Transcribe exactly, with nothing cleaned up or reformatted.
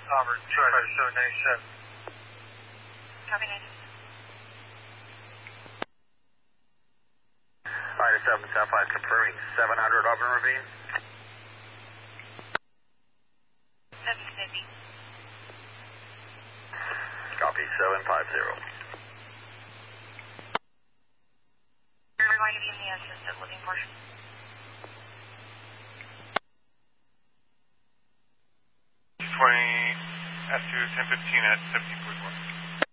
Auburn, try seven ninety-seven. Copy ninety. Flight seven seven five confirming seven hundred Auburn Ravine. seven fifty. Copy seven five zero. We're going to be in the assisted living portion. twenty S two ten fifteen at seventeen point one.